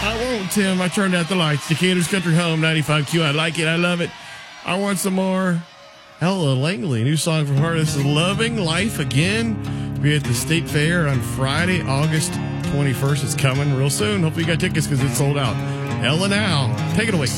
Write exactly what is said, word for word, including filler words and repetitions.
I won't, Tim. I turned out the lights. Decatur's Country Home, ninety-five Q. I like it. I love it. I want some more. Ella Langley, new song from her. This is Loving Life Again. Be at the State Fair on Friday, August twenty-first. It's coming real soon. Hopefully you got tickets because it's sold out. Ella now. Take it away.